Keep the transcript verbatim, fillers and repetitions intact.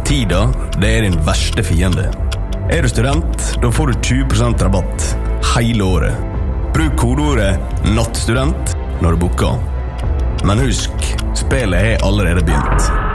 Tida, det er din verste fiende. Er du student, da får du tjue prosent rabatt hele året. Bruk kodeordet nattstudent når du booker. Men husk, spillet er allerede begynt.